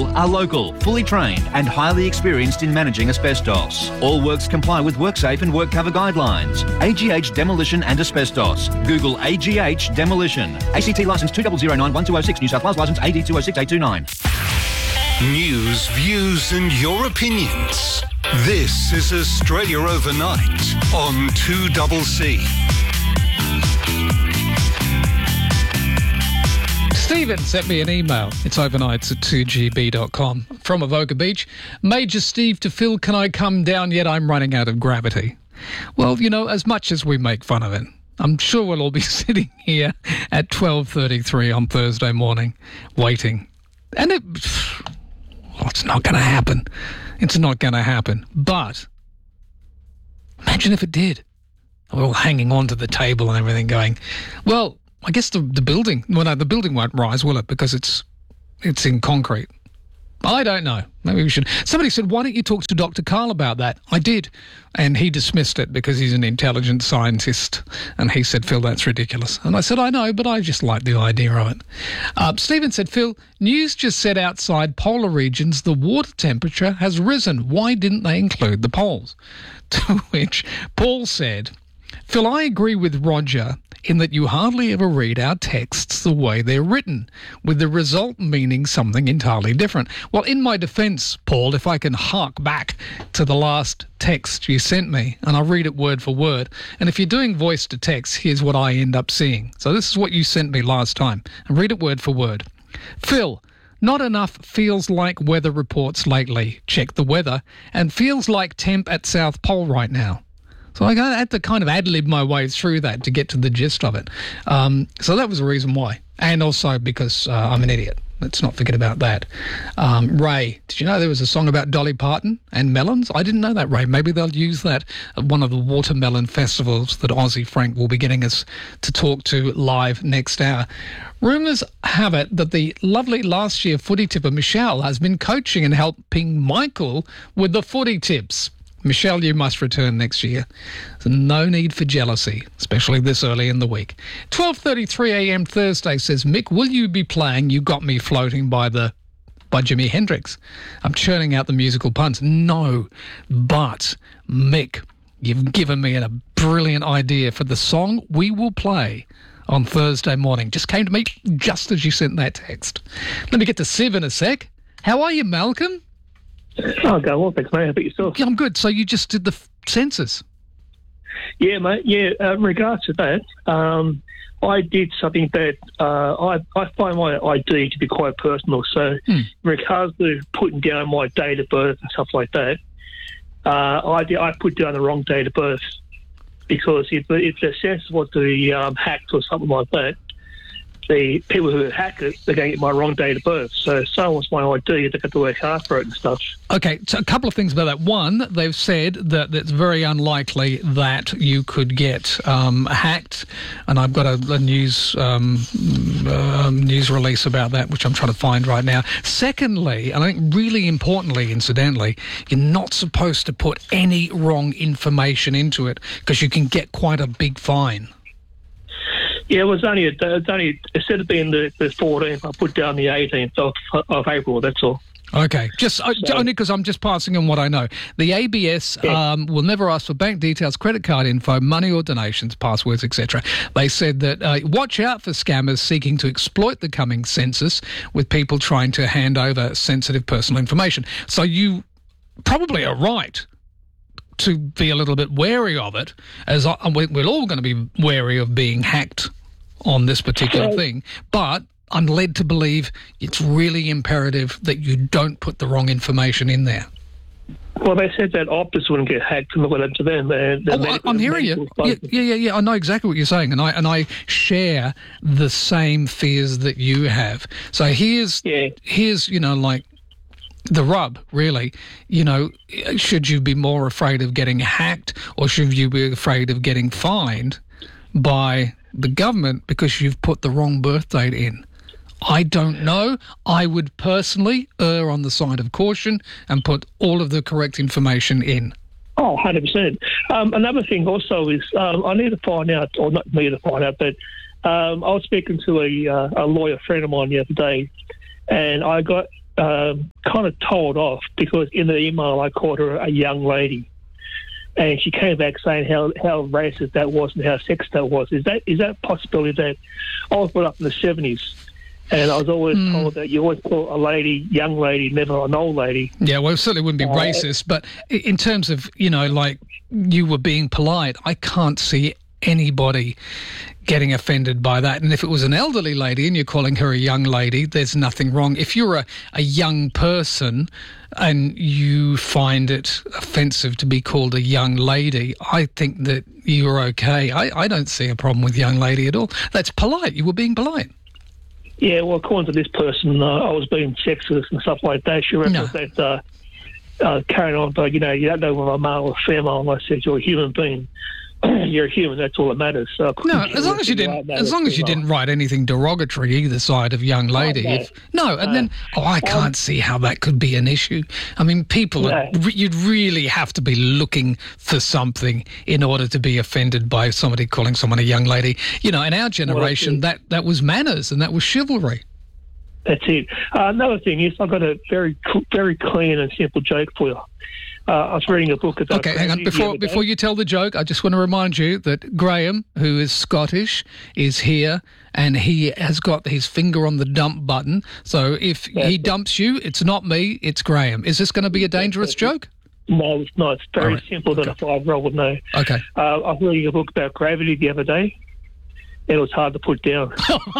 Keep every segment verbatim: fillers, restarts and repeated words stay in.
Paul are local, fully trained and highly experienced in managing asbestos. All works comply with WorkSafe and WorkCover guidelines. A G H Demolition and Asbestos. Google A G H Demolition. A C T licence two zero zero nine one two zero six, New South Wales licence A D two zero six eight two nine. News, views and your opinions. This is Australia Overnight on two C C. Stephen sent me an email. It's overnights at two G B dot com from Avoca Beach. Major Steve to Phil, can I come down yet? I'm running out of gravity. Well, you know, as much as we make fun of it, I'm sure we'll all be sitting here at twelve thirty-three on Thursday morning waiting. And it, well, it's not going to happen. It's not going to happen. But imagine if it did. We're all hanging on to the table and everything going, well, I guess the the building, well, no, the building won't rise, will it? Because it's it's in concrete. I don't know. Maybe we should. Somebody said, why don't you talk to Doctor Carl about that? I did. And he dismissed it because he's an intelligent scientist. And he said, Phil, that's ridiculous. And I said, I know, but I just like the idea of it. Uh, Stephen said, Phil, news just said outside polar regions the water temperature has risen. Why didn't they include the poles? To which Paul said, Phil, I agree with Roger in that you hardly ever read our texts the way they're written, with the result meaning something entirely different. Well, in my defence, Paul, if I can hark back to the last text you sent me, and I'll read it word for word, and if you're doing voice to text, here's what I end up seeing. So this is what you sent me last time, and read it word for word. Phil, not enough feels like weather reports lately. Check the weather, and feels like temp at South Pole right now. So I had to kind of ad-lib my way through that to get to the gist of it. Um, so that was the reason why. And also because uh, I'm an idiot. Let's not forget about that. Um, Ray, did you know there was a song about Dolly Parton and melons? I didn't know that, Ray. Maybe they'll use that at one of the watermelon festivals that Aussie Frank will be getting us to talk to live next hour. Rumours have it that the lovely last year footy tipper Michelle has been coaching and helping Michael with the footy tips. Michelle, you must return next year. So no need for jealousy, especially this early in the week. twelve thirty-three a m Thursday says, Mick, will you be playing You Got Me Floating by the by Jimi Hendrix? I'm churning out the musical puns. No, but Mick, you've given me a brilliant idea for the song we will play on Thursday morning. Just came to me just as you sent that text. Let me get to Siv in a sec. How are you, Malcolm? Oh, go well, thanks, mate. How about yourself? Yeah, I'm good. So you just did the f- census? Yeah, mate. Yeah, uh, in regards to that, um, I did something that uh, I, I find my I D to be quite personal. So hmm. in regards to putting down my date of birth and stuff like that, uh, I, did, I put down the wrong date of birth because if, if the census was to be um, hacked or something like that, the people who hack it, they're going to get my wrong date of birth. So if someone wants my I D, they've got to work hard for it and stuff. Okay, so a couple of things about that. One, they've said that it's very unlikely that you could get um, hacked, and I've got a, a news um, um, news release about that, which I'm trying to find right now. Secondly, and I think really importantly, incidentally, you're not supposed to put any wrong information into it because you can get quite a big fine. Yeah, it was only, a, it was only instead of being the, the fourteenth, I put down the eighteenth of, of April, that's all. Okay, just uh, so, only because I'm just passing on what I know. The A B S yeah. um, will never ask for bank details, credit card info, money or donations, passwords, et cetera. They said that uh, watch out for scammers seeking to exploit the coming census with people trying to hand over sensitive personal information. So you probably are right to be a little bit wary of it, as I, we're all going to be wary of being hacked on this particular thing, but I'm led to believe it's really imperative that you don't put the wrong information in there. Well, they said that Optus wouldn't get hacked and look at to them. They're, they're oh, medical, I'm hearing you. Yeah, yeah, yeah, yeah. I know exactly what you're saying, and I and I share the same fears that you have. So here's yeah. here's you know like the rub, really. You know, should you be more afraid of getting hacked, or should you be afraid of getting fined by the government because you've put the wrong birth date in? I don't know. I would personally err on the side of caution and put all of the correct information in. Oh, one hundred percent. Um, another thing also is um, I need to find out, or not need to find out, but um, I was speaking to a, uh, a lawyer friend of mine the other day, and I got um, kind of told off because in the email I called her a young lady. And she came back saying how, how racist that was and how sexist that was. Is that is that a possibility that I was brought up in the seventies and I was always mm. told that you always call a lady young lady, never an old lady? Yeah, well, it certainly wouldn't be uh, racist, but in terms of, you know, like you were being polite, I can't see anybody getting offended by that. And if it was an elderly lady and you're calling her a young lady, there's nothing wrong. If you're a, a young person and you find it offensive to be called a young lady, I think that you're okay. I, I don't see a problem with young lady at all. That's polite. You were being polite. Yeah, well, according to this person, uh, I was being sexist and stuff like that. She referenced no. that uh, uh, carrying on, but, you know, you don't know whether I'm male or female. And I said, you're a human being. You're a human. That's all that matters. So no, as long as you didn't, as long as you didn't write anything derogatory either side of young lady. No, no. If, no and no. then oh, I can't um, see how that could be an issue. I mean, people, no. are, you'd really have to be looking for something in order to be offended by somebody calling someone a young lady. You know, in our generation, well, that that was manners and that was chivalry. That's it. Uh, another thing is, I've got a very, very clean and simple joke for you. Uh, I was reading a book about... Okay, hang on. Before before you tell the joke, I just want to remind you that Graham, who is Scottish, is here and he has got his finger on the dump button. So if That's he it. dumps you, it's not me, it's Graham. Is this going to be a dangerous joke? No, it's not. It's very right. simple that okay. a five-year-old would know. Okay. Uh, I was reading a book about gravity the other day and it was hard to put down.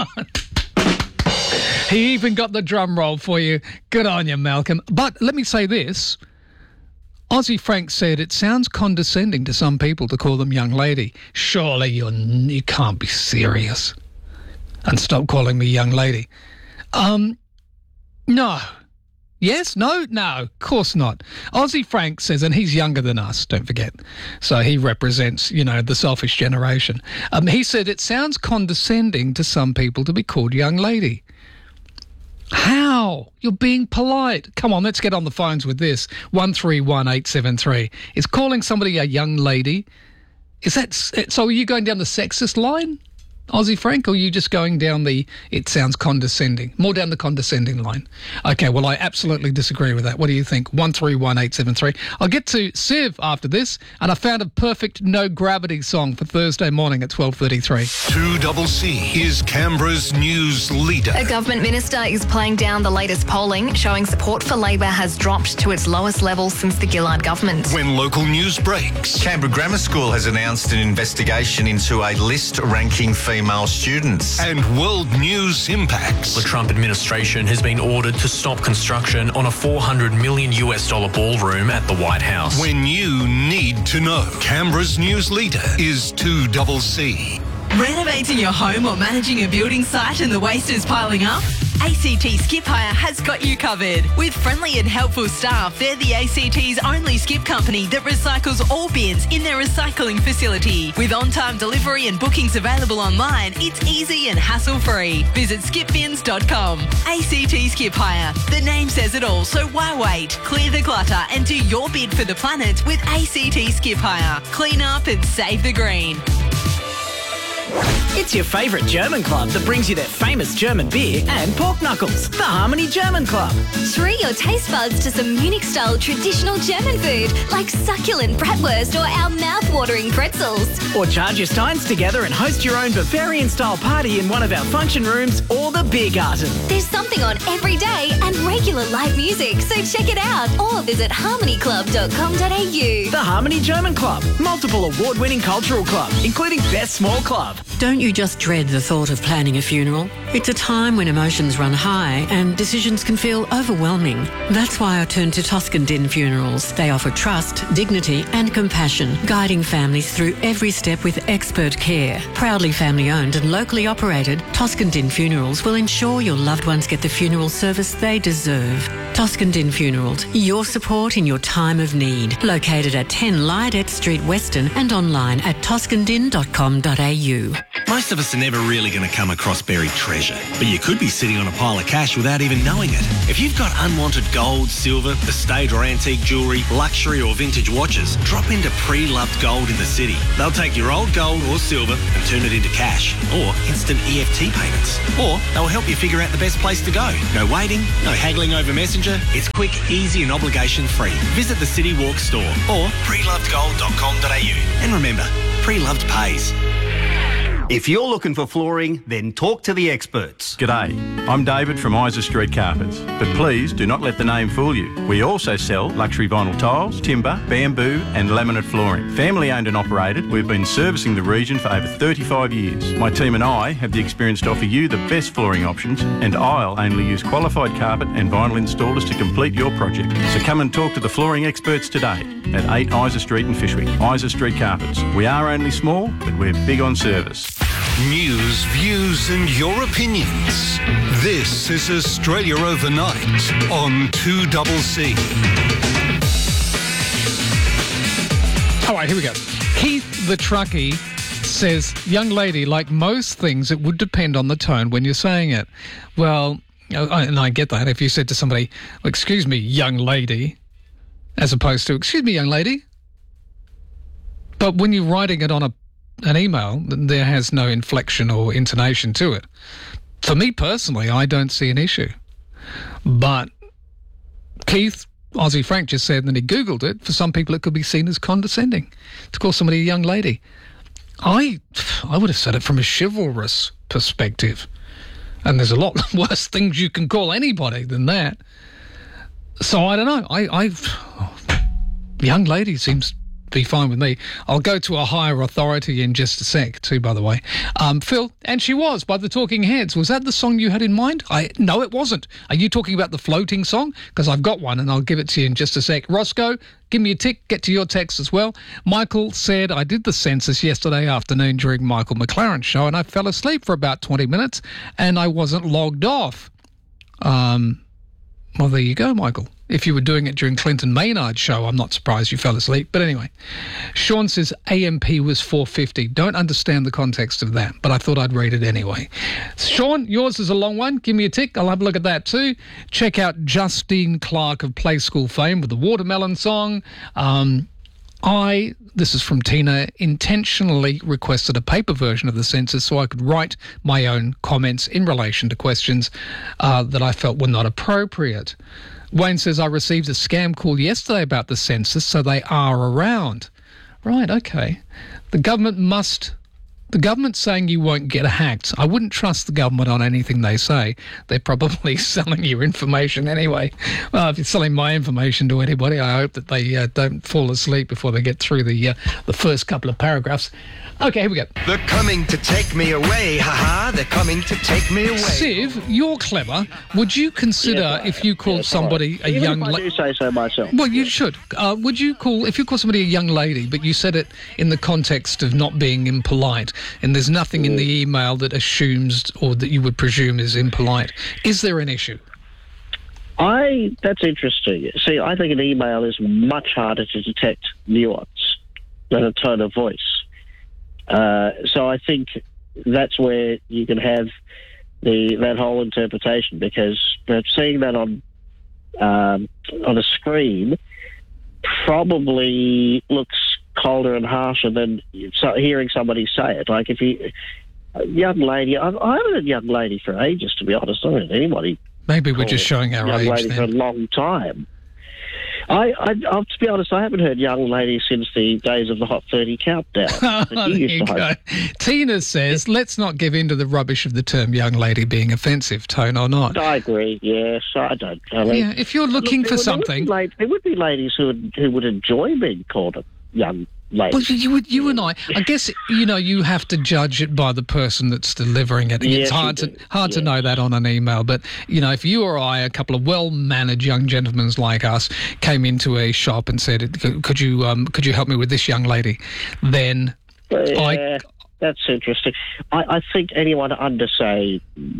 He even got the drum roll for you. Good on you, Malcolm. But let me say this. Aussie Frank said it sounds condescending to some people to call them young lady. Surely you're, you can't be serious. And stop calling me young lady. Um, no. Yes? No? No, of course not. Aussie Frank says, and he's younger than us, don't forget. So he represents, you know, the selfish generation. Um, he said it sounds condescending to some people to be called young lady. How? You're being polite. Come on, let's get on the phones with this. one three one eight seven three. Is calling somebody a young lady, is that... So are you going down the sexist line, Aussie Frank, or are you just going down the it sounds condescending? More down the condescending line. Okay, well, I absolutely disagree with that. What do you think? one three one eight seven three. I'll get to Siv after this, and I found a perfect No Gravity song for Thursday morning at twelve thirty-three. two C C is Canberra's news leader. A government minister is playing down the latest polling, showing support for Labor has dropped to its lowest level since the Gillard government. When local news breaks. Canberra Grammar School has announced an investigation into a list ranking female students. And world news impacts. The Trump administration has been ordered to stop construction on a four hundred million US dollar ballroom at the White House. When you need to know. Canberra's news leader is two C C. Renovating your home or managing a building site and the waste is piling up? A C T Skip Hire has got you covered. With friendly and helpful staff, they're the A C T's only skip company that recycles all bins in their recycling facility. With on-time delivery and bookings available online, it's easy and hassle-free. Visit skip bins dot com. A C T Skip Hire. The name says it all, so why wait? Clear the clutter and do your bid for the planet with A C T Skip Hire. Clean up and save the green. It's your favourite German club that brings you their famous German beer and pork knuckles. The Harmony German Club. Treat your taste buds to some Munich-style traditional German food like succulent bratwurst or our mouth-watering pretzels. Or charge your steins together and host your own Bavarian-style party in one of our function rooms or the beer garden. There's something on every day and regular live music, so check it out or visit harmony club dot com dot a u. The Harmony German Club. Multiple award-winning cultural club, including Best Small Club. Don't you just dread the thought of planning a funeral? It's a time when emotions run high and decisions can feel overwhelming. That's why I turned to Toscan Din Funerals. They offer trust, dignity and compassion, guiding families through every step with expert care. Proudly family-owned and locally operated, Toscan Din Funerals will ensure your loved ones get the funeral service they deserve. Toscan Din Funerals, your support in your time of need. Located at ten Lydet Street, Weston and online at toscan din dot com dot a u. you. Most of us are never really going to come across buried treasure, but you could be sitting on a pile of cash without even knowing it. If you've got unwanted gold, silver, estate or antique jewellery, luxury or vintage watches, drop into Pre-Loved Gold in the city. They'll take your old gold or silver and turn it into cash or instant E F T payments. Or they'll help you figure out the best place to go. No waiting, no haggling over Messenger. It's quick, easy and obligation-free. Visit the City Walk store or pre loved gold dot com dot a u. And remember, Pre-Loved pays. If you're looking for flooring, then talk to the experts. G'day, I'm David from Isa Street Carpets, but please do not let the name fool you. We also sell luxury vinyl tiles, timber, bamboo and laminate flooring. Family owned and operated, we've been servicing the region for over thirty-five years. My team and I have the experience to offer you the best flooring options, and I'll only use qualified carpet and vinyl installers to complete your project. So come and talk to the flooring experts today at eight Isa Street in Fishwick. Isa Street Carpets. We are only small, but we're big on service. News, views and your opinions. This is Australia Overnight on two C C. All right, here we go. Keith the truckie says, young lady, like most things, it would depend on the tone when you're saying it. Well, and I get that. If you said to somebody, well, excuse me, young lady, as opposed to, excuse me, young lady. But when you're writing it on a an email, there has no inflection or intonation to it. For me personally, I don't see an issue. But Keith, Aussie Frank just said that he Googled it. For some people, it could be seen as condescending to call somebody a young lady. I, I would have said it from a chivalrous perspective. And there's a lot worse things you can call anybody than that. So I don't know. I, I've young lady seems be fine with me. I'll go to a higher authority in just a sec too, by the way. Um, Phil, and She Was by the Talking Heads. Was that the song you had in mind? I No, it wasn't. Are you talking about the floating song? Because I've got one and I'll give it to you in just a sec. Roscoe, give me a tick, get to your text as well. Michael said, I did the census yesterday afternoon during Michael McLaren's show and I fell asleep for about twenty minutes and I wasn't logged off. Um, well, there you go, Michael. If you were doing it during Clinton Maynard's show, I'm not surprised you fell asleep. But anyway, Sean says A M P was four fifty. Don't understand the context of that, but I thought I'd read it anyway. Sean, yours is a long one. Give me a tick. I'll have a look at that too. Check out Justine Clark of Play School fame with the Watermelon song. Um, I, this is from Tina, intentionally requested a paper version of the census so I could write my own comments in relation to questions uh, that I felt were not appropriate. Wayne says, I received a scam call yesterday about the census, so they are around. Right, okay. The government must... The government's saying you won't get hacked. I wouldn't trust the government on anything they say. They're probably selling your information anyway. Well, if you're selling my information to anybody, I hope that they uh, don't fall asleep before they get through the uh, the first couple of paragraphs. Okay, here we go. They're coming to take me away, haha. They're coming to take me away. Siv, you're clever. Would you consider yes, if you called yes, somebody a Even young if I lady? do say so myself. Well, you should. Uh, would you call if you call somebody a young lady, but you said it in the context of not being impolite, and there's nothing in the email that assumes or that you would presume is impolite? Is there an issue? I. That's interesting. See, I think an email is much harder to detect nuance than a tone of voice. Uh, so I think that's where you can have the that whole interpretation, because seeing that on um, on a screen probably looks colder and harsher than hearing somebody say it. Like if you, a young lady, I, I haven't had a young lady for ages, to be honest. I haven't had anybody. Maybe we're just showing our young age lady then. for a long time. I, I, I'll, to be honest, I haven't heard young lady since the days of the Hot thirty countdown. Oh, there you go. Tina says, let's not give in to the rubbish of the term young lady being offensive, tone or not. I agree, yes. I don't I mean, Yeah, if you're looking look, for there something... Would be ladies, there would be ladies who would, who would enjoy being called a young lady. Well, you, would, you and I, I guess, you know, you have to judge it by the person that's delivering it. Yes, it's hard you to do. hard Yes. to know that on an email. But, you know, if you or I, a couple of well-mannered young gentlemen like us, came into a shop and said, could you um, could you help me with this young lady? Then Yeah, I... that's interesting. I, I think anyone under, say,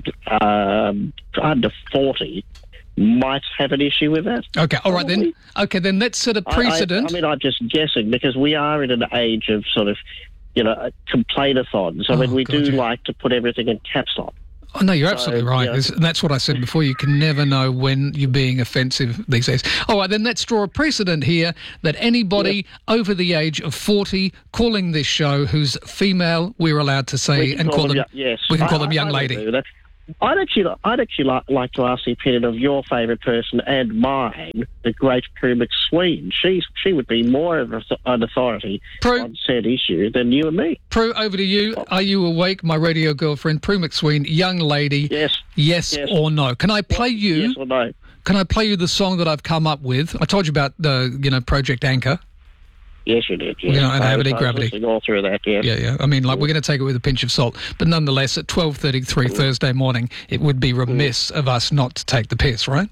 um, under forty might have an issue with that. Okay, all right then. Okay, then let's set a I- precedent. I, I mean, I'm just guessing, because we are in an age of sort of you know, complainathons. I Oh, mean, we God, do yeah. like to put everything in caps lock. Oh, no, you're So, absolutely right. you know- There's- And that's what I said before. You can never know when you're being offensive these days. All right, then let's draw a precedent here that anybody over the age of forty calling this show who's female, we're allowed to say We can and call them, yo- yes. we can call I- them I- young I lady. do that. I'd actually, I'd actually like, like to ask the opinion of your favourite person and mine, the great Prue McSween. She's she would be more of a- an authority on said issue than you and me. Prue, over to you. Are you awake, my radio girlfriend, Prue McSween, young lady? Yes. Yes, Yes. or no? Can I play you? Yes or no? Can I play you the song that I've come up with? I told you about the, you know, Project Anchor. Yes, you did. Yes. You know, and I Gravity, was- I was Gravity. listening all through that. Yes. Yeah, yeah. I mean, like, we're going to take it with a pinch of salt. But nonetheless, at twelve thirty-three Thursday morning, it would be remiss of us not to take the piss, right?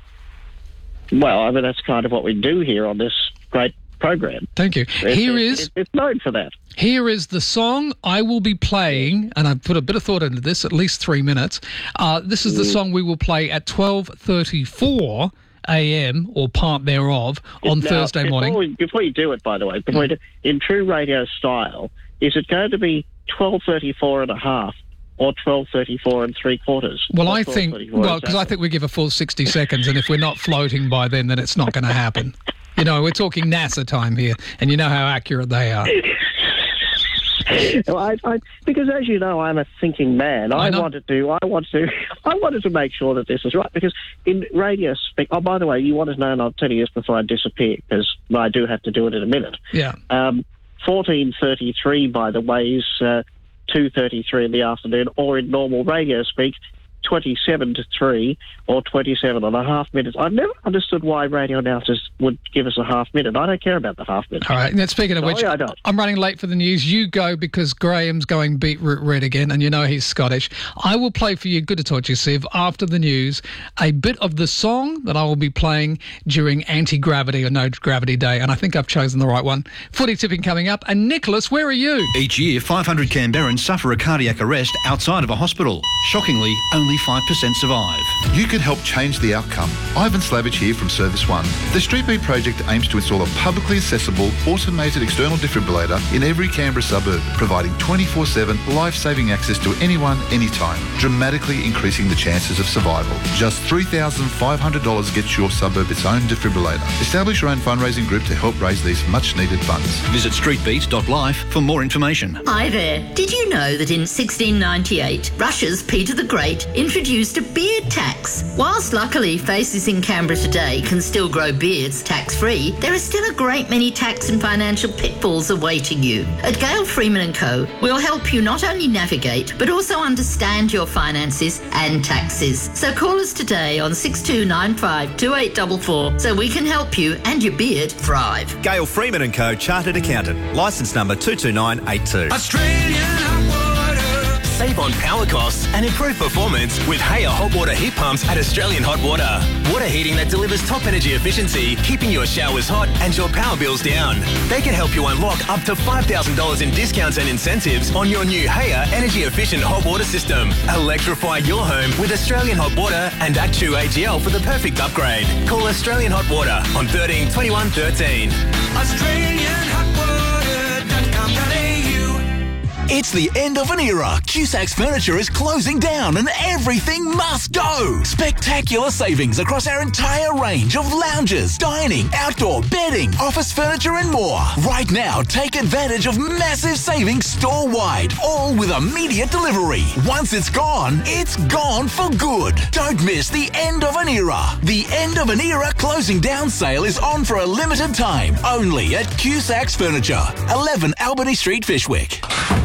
Well, I mean, that's kind of what we do here on this great program. Thank you. It's, Here it's, is- It's known for that. Here is the song I will be playing, and I've put a bit of thought into this, at least three minutes. Uh, this is the song we will play at twelve thirty-four a.m. or part thereof on Now, Thursday before morning. We, before you do it, by the way, before you do, in true radio style, is it going to be twelve thirty-four and a half or twelve thirty-four and three quarters? Well, Or I think, twelve thirty-four well, because I exactly? think we give a full sixty seconds, and if we're not floating by then, then it's not going to happen. You know, we're talking NASA time here, and you know how accurate they are. Well, I, I, because as you know, I'm a thinking man. I, I know. wanted to. I want to. I wanted to make sure that this is right because in radio speak. Oh, by the way, you wanted to know, and I'll tell you this before I disappear because I do have to do it in a minute. Yeah. Um, fourteen thirty-three, by the way, is uh, two thirty-three in the afternoon, or in normal radio speak, twenty-seven to three or twenty-seven and a half minutes. I've never understood why radio announcers would give us a half minute. I don't care about the half minute. All right. Now, speaking of Sorry, which, I don't. I'm running late for the news. You go because Graham's going beetroot red again, and you know he's Scottish. I will play for you, good to talk to you, Siv, after the news, a bit of the song that I will be playing during Anti-Gravity or No Gravity Day, and I think I've chosen the right one. Footy tipping coming up. And Nicholas, where are you? Each year, five hundred Canberrans suffer a cardiac arrest outside of a hospital. Shockingly, only five percent survive. You can help change the outcome. Ivan Slavich here from Service One. The Street Beat project aims to install a publicly accessible, automated external defibrillator in every Canberra suburb, providing twenty-four seven life-saving access to anyone, anytime, dramatically increasing the chances of survival. Just three thousand five hundred dollars gets your suburb its own defibrillator. Establish your own fundraising group to help raise these much-needed funds. Visit streetbeat dot life for more information. Hi there. Did you know that in sixteen ninety-eight, Russia's Peter the Great introduced a beard tax? Whilst luckily faces in Canberra today can still grow beards tax-free, there are still a great many tax and financial pitfalls awaiting you. At Gale Freeman and Co, we'll help you not only navigate, but also understand your finances and taxes. So call us today on six two nine five, two eight four four so we can help you and your beard thrive. Gale Freeman and Co, Chartered Accountant, licence number two two nine eight two. Save on power costs and improve performance with Haya hot water heat pumps at Australian Hot Water. Water heating that delivers top energy efficiency, keeping your showers hot and your power bills down. They can help you unlock up to five thousand dollars in discounts and incentives on your new Haya energy efficient hot water system. Electrify your home with Australian Hot Water and Actu A G L for the perfect upgrade. Call Australian Hot Water on thirteen twenty-one thirteen. Australian Hot Water dot com dot a u. It's the end of an era. Cusac's Furniture is closing down and everything must go. Spectacular savings across our entire range of lounges, dining, outdoor, bedding, office furniture and more. Right now, take advantage of massive savings store-wide, all with immediate delivery. Once it's gone, it's gone for good. Don't miss the end of an era. The end of an era closing down sale is on for a limited time, only at Cusac's Furniture, eleven Albany Street, Fishwick.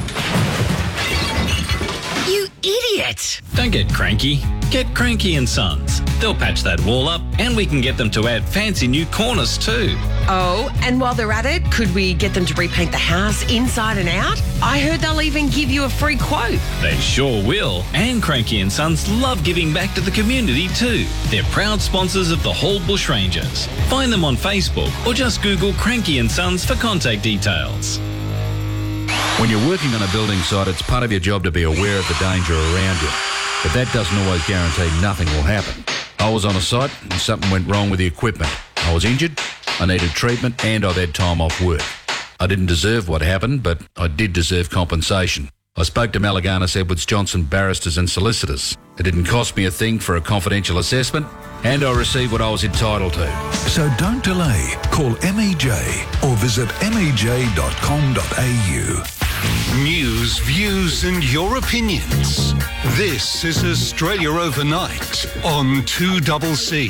You idiot! Don't get cranky. Get Cranky and Sons. They'll patch that wall up and we can get them to add fancy new corners too. Oh, and while they're at it, could we get them to repaint the house inside and out? I heard they'll even give you a free quote. They sure will. And Cranky and Sons love giving back to the community too. They're proud sponsors of the Hall Bush Rangers. Find them on Facebook or just Google Cranky and Sons for contact details. When you're working on a building site, it's part of your job to be aware of the danger around you. But that doesn't always guarantee nothing will happen. I was on a site and something went wrong with the equipment. I was injured, I needed treatment, and I've had time off work. I didn't deserve what happened, but I did deserve compensation. I spoke to Malaganas Edwards Johnson barristers and solicitors. It didn't cost me a thing for a confidential assessment, and I received what I was entitled to. So don't delay. Call M E J or visit m e j dot com dot a u. News, views and your opinions. This is Australia Overnight on two C C.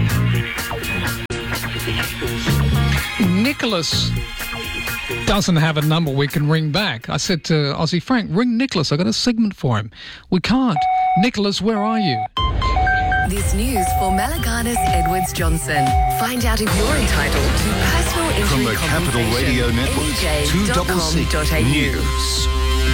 Nicholas doesn't have a number we can ring back. I said to Aussie Frank, ring Nicholas. I got a segment for him. We can't. Nicholas, where are you? This news for Malaganas Edwards Johnson. Find out if you're entitled to personal injury From the Capital Radio Network, two C C News.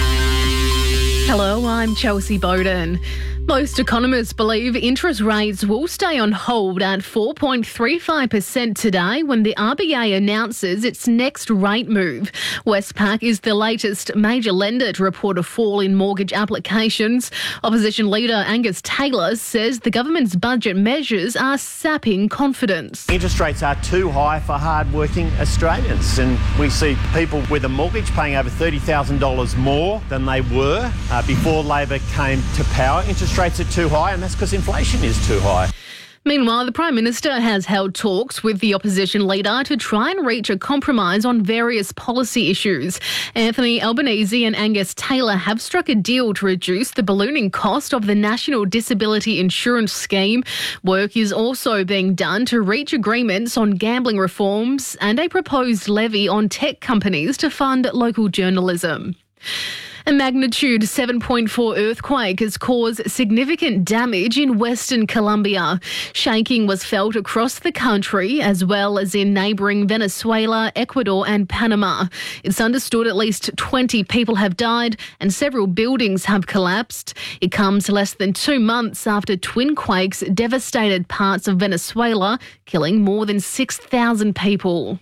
Hello, I'm Chelsea Bowden. Most economists believe interest rates will stay on hold at four point three five percent today when the R B A announces its next rate move. Westpac is the latest major lender to report a fall in mortgage applications. Opposition leader Angus Taylor says the government's budget measures are sapping confidence. Interest rates are too high for hard-working Australians, and we see people with a mortgage paying over thirty thousand dollars more than they were uh, before Labor came to power. Interest rates are too high, and that's because inflation is too high. Meanwhile, the Prime Minister has held talks with the opposition leader to try and reach a compromise on various policy issues. Anthony Albanese and Angus Taylor have struck a deal to reduce the ballooning cost of the National Disability Insurance Scheme. Work is also being done to reach agreements on gambling reforms and a proposed levy on tech companies to fund local journalism. A magnitude seven point four earthquake has caused significant damage in Western Colombia. Shaking was felt across the country as well as in neighbouring Venezuela, Ecuador and Panama. It's understood at least twenty people have died and several buildings have collapsed. It comes less than two months after twin quakes devastated parts of Venezuela, killing more than six thousand people.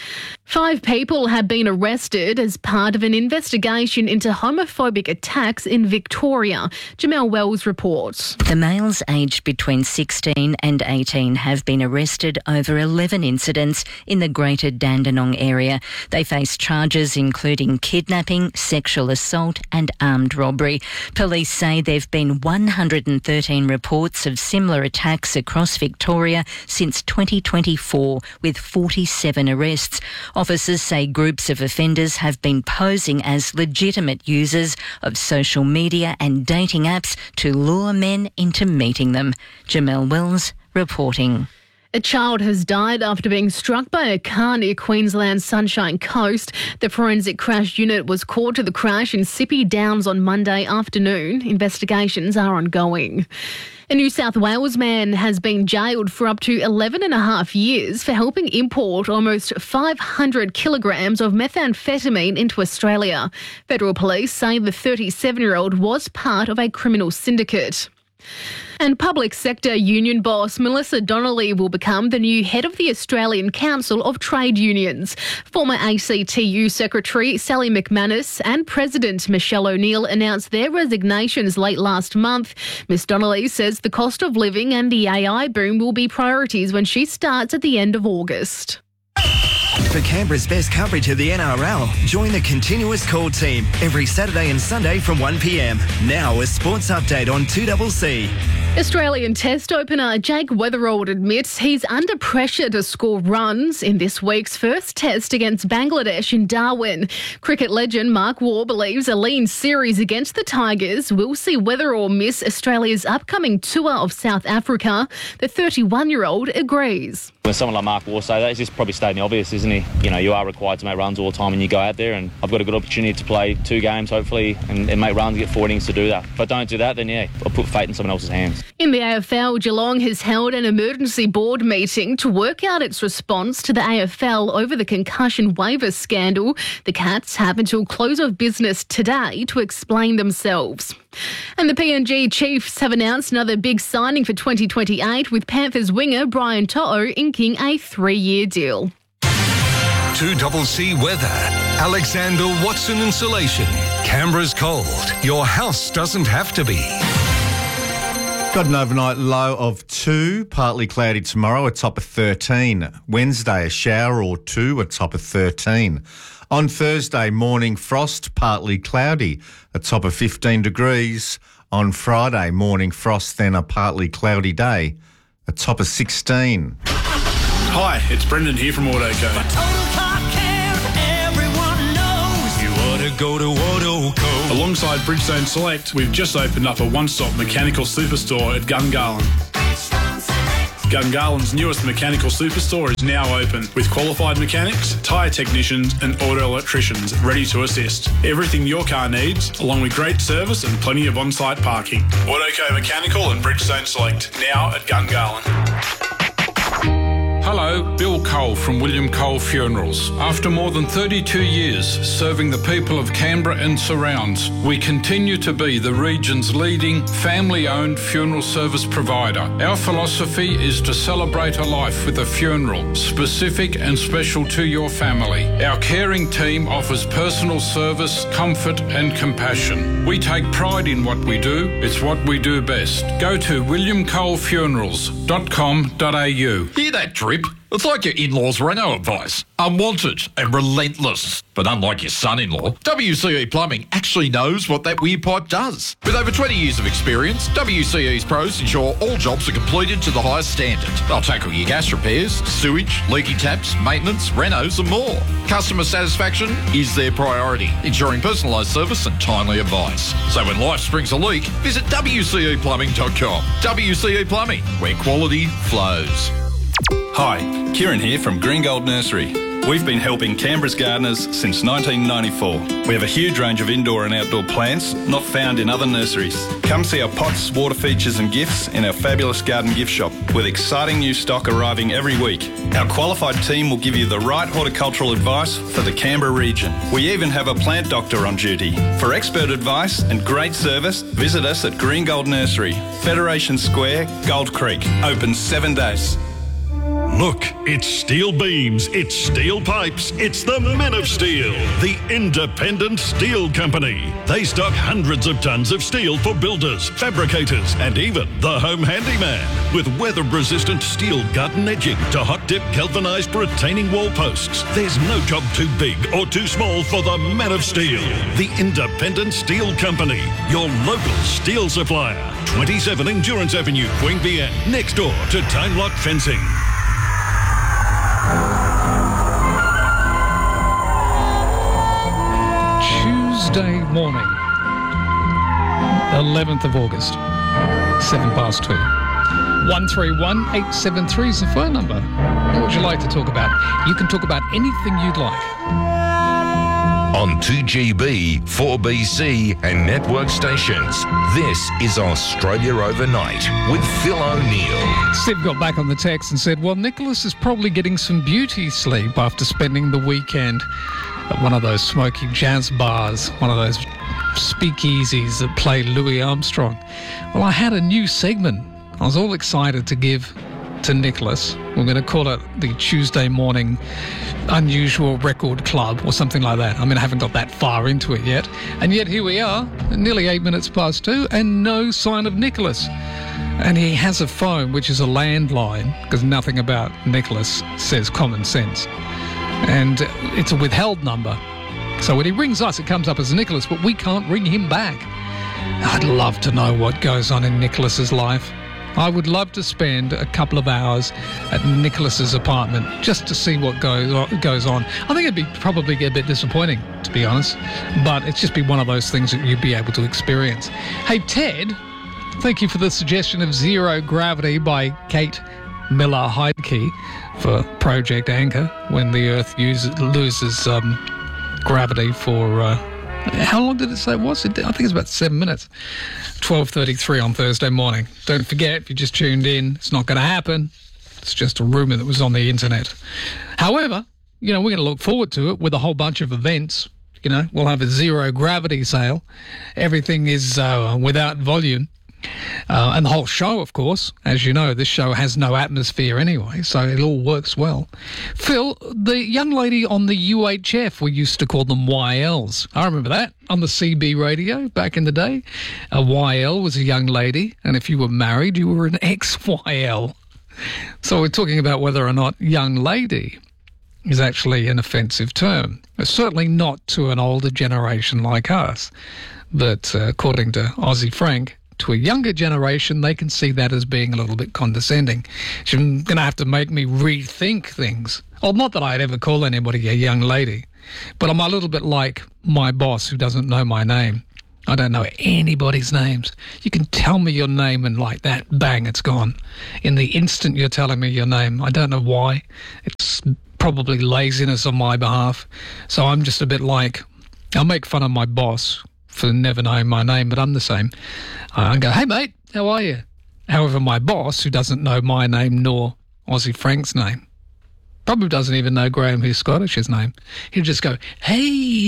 Five people have been arrested as part of an investigation into homophobic attacks in Victoria. Jamel Wells reports. The males aged between sixteen and eighteen have been arrested over eleven incidents in the Greater Dandenong area. They face charges including kidnapping, sexual assault and armed robbery. Police say there have been one hundred thirteen reports of similar attacks across Victoria since twenty twenty-four, with forty-seven arrests. Officers say groups of offenders have been posing as legitimate users of social media and dating apps to lure men into meeting them. Jamel Wells reporting. A child has died after being struck by a car near Queensland's Sunshine Coast. The forensic crash unit was called to the crash in Sippy Downs on Monday afternoon. Investigations are ongoing. A New South Wales man has been jailed for up to eleven and a half years for helping import almost five hundred kilograms of methamphetamine into Australia. Federal police say the thirty-seven-year-old was part of a criminal syndicate. And public sector union boss Melissa Donnelly will become the new head of the Australian Council of Trade Unions. Former A C T U Secretary Sally McManus and President Michelle O'Neill announced their resignations late last month. Miss Donnelly says the cost of living and the A I boom will be priorities when she starts at the end of August. For Canberra's best coverage of the N R L, join the Continuous Call team every Saturday and Sunday from one p m. Now a sports update on two C C. Australian Test opener Jake Weatherald admits he's under pressure to score runs in this week's first Test against Bangladesh in Darwin. Cricket legend Mark Waugh believes a lean series against the Tigers will see Weatherald miss Australia's upcoming tour of South Africa. The thirty-one-year-old agrees. When someone like Mark Waugh say that, he's just probably stating the obvious, isn't he? You know, you are required to make runs all the time when you go out there, and I've got a good opportunity to play two games, hopefully, and, and make runs, get four innings to do that. If I don't do that, then yeah, I'll put fate in someone else's hands. In the A F L, Geelong has held an emergency board meeting to work out its response to the A F L over the concussion waiver scandal. The Cats have until close of business today to explain themselves. And the P N G Chiefs have announced another big signing for twenty twenty-eight, with Panthers winger Brian To'o inking a three-year deal. two C C weather. Alexander Watson Insulation. Canberra's cold. Your house doesn't have to be. Got an overnight low of two, partly cloudy tomorrow, a top of thirteen. Wednesday, a shower or two, a top of thirteen. On Thursday, morning frost, partly cloudy, a top of fifteen degrees. On Friday, morning frost, then a partly cloudy day, a top of sixteen. Hi, it's Brendan here from Autoco. For total car care, everyone knows you ought to go to Autoco. Alongside Bridgestone Select, we've just opened up a one-stop mechanical superstore at Gungahlin. Gungahlин's newest mechanical superstore is now open with qualified mechanics, tyre technicians and auto electricians ready to assist. Everything your car needs, along with great service and plenty of on-site parking. Autoco Mechanical and Bridgestone Select, now at Gungahlin. Hello, Bill Cole from William Cole Funerals. After more than thirty-two years serving the people of Canberra and surrounds, we continue to be the region's leading family-owned funeral service provider. Our philosophy is to celebrate a life with a funeral, specific and special to your family. Our caring team offers personal service, comfort and compassion. We take pride in what we do. It's what we do best. Go to william cole funerals dot com dot a u. Hear that drip? It's like your in-laws' Renault advice. Unwanted and relentless. But unlike your son-in-law, W C E Plumbing actually knows what that weir pipe does. With over twenty years of experience, W C E's pros ensure all jobs are completed to the highest standard. They'll tackle your gas repairs, sewage, leaky taps, maintenance, renos and more. Customer satisfaction is their priority, ensuring personalised service and timely advice. So when life springs a leak, visit w c e plumbing dot com. W C E Plumbing, where quality flows. Hi, Kieran here from Green Gold Nursery. We've been helping Canberra's gardeners since nineteen ninety-four. We have a huge range of indoor and outdoor plants not found in other nurseries. Come see our pots, water features and gifts in our fabulous garden gift shop with exciting new stock arriving every week. Our qualified team will give you the right horticultural advice for the Canberra region. We even have a plant doctor on duty. For expert advice and great service, visit us at Green Gold Nursery, Federation Square, Gold Creek. Open seven days. Look, it's steel beams, it's steel pipes, it's the Men of Steel, the independent steel company. They stock hundreds of tons of steel for builders, fabricators, and even the home handyman. With weather-resistant steel garden edging to hot-dip galvanised retaining wall posts, there's no job too big or too small for the Men of Steel, the independent steel company, your local steel supplier. twenty-seven Endurance Avenue, Queanbeyan, next door to Time Lock Fencing. Tuesday morning, eleventh of August, seven past two. one three one eight seven three is the phone number. What would you like to talk about? You can talk about anything you'd like. On two G B, four B C and network stations, this is Australia Overnight with Phil O'Neill. Steve got back on the text and said, well, Nicholas is probably getting some beauty sleep after spending the weekend at one of those smoky jazz bars, one of those speakeasies that play Louis Armstrong. Well, I had a new segment I was all excited to give to Nicholas. We're going to call it the Tuesday Morning Unusual Record Club or something like that. I mean, I haven't got that far into it yet. And yet here we are, nearly eight minutes past two, and no sign of Nicholas. And he has a phone, which is a landline, because nothing about Nicholas says common sense. And it's a withheld number. So when he rings us, it comes up as Nicholas, but we can't ring him back. I'd love to know what goes on in Nicholas's life. I would love to spend a couple of hours at Nicholas's apartment just to see what goes on, goes on. I think it'd be probably a bit disappointing, to be honest, but it'd just be one of those things that you'd be able to experience. Hey, Ted, thank you for the suggestion of Zero Gravity by Kate Miller Heidke for Project Anchor, when the Earth uses, loses um, gravity for... Uh, how long did it say it was? I think it's about seven minutes. twelve thirty-three on Thursday morning. Don't forget, if you just tuned in, it's not going to happen. It's just a rumour that was on the internet. However, you know, we're going to look forward to it with a whole bunch of events. You know, we'll have a zero gravity sale. Everything is uh, without volume. Uh, and the whole show, of course. As you know, this show has no atmosphere anyway, so it all works well. Phil, the young lady on the U H F, we used to call them Y Ls. I remember that on the C B radio back in the day. A Y L was a young lady, and if you were married, you were an ex Y L. So we're talking about whether or not young lady is actually an offensive term. It's certainly not to an older generation like us. But uh, according to Aussie Frank, to a younger generation, they can see that as being a little bit condescending. She's going to have to make me rethink things. Well, not that I'd ever call anybody a young lady, but I'm a little bit like my boss who doesn't know my name. I don't know anybody's names. You can tell me your name and like that, bang, it's gone. In the instant you're telling me your name, I don't know why. It's probably laziness on my behalf. So I'm just a bit like, I'll make fun of my boss for never knowing my name, but I'm the same. I go, hey mate, how are you? However, my boss, who doesn't know my name nor Aussie Frank's name, probably doesn't even know Graham who's Scottish's name, he'll just go, hey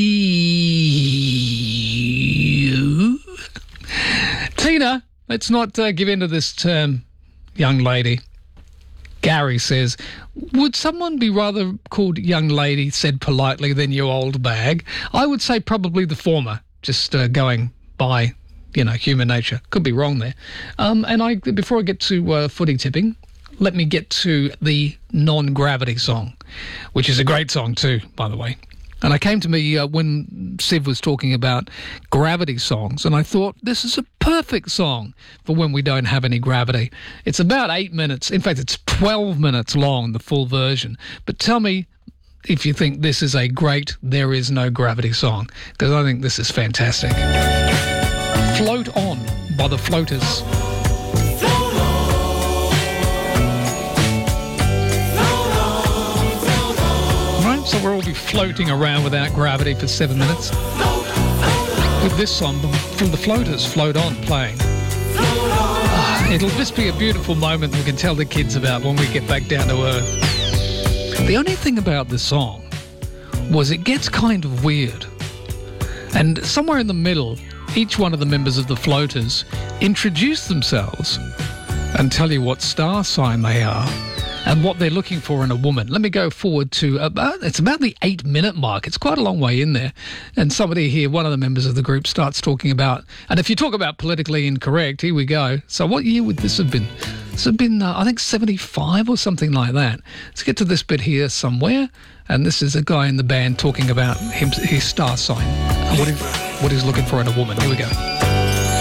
you. Tina, let's not uh, give in to this term, young lady. Gary says, would someone be rather called young lady, said politely, than you old bag? I would say probably the former. Just uh, going by, you know, human nature. Could be wrong there. Um, and I, before I get to uh, footy tipping, let me get to the Non-Gravity song, which is a great song too, by the way. And I came to me uh, when Siv was talking about gravity songs, and I thought, this is a perfect song for when we don't have any gravity. It's about eight minutes. In fact, it's twelve minutes long, the full version. But tell me if you think this is a great There Is No Gravity song, because I think this is fantastic. Float On by the Floaters. Right, so we'll all be floating around without gravity for seven minutes. With this song from the Floaters, Float On, playing. Ah, it'll just be a beautiful moment we can tell the kids about when we get back down to earth. The only thing about this song was it gets kind of weird. And somewhere in the middle, each one of the members of the Floaters introduce themselves and tell you what star sign they are and what they're looking for in a woman. Let me go forward to about, it's about the eight minute mark. It's quite a long way in there. And somebody here, one of the members of the group, starts talking about, and if you talk about politically incorrect, here we go. So what year would this have been? This would have been, uh, I think, seventy-five or something like that. Let's get to this bit here somewhere. And this is a guy in the band talking about him, his star sign and what, he, what he's looking for in a woman. Here we go.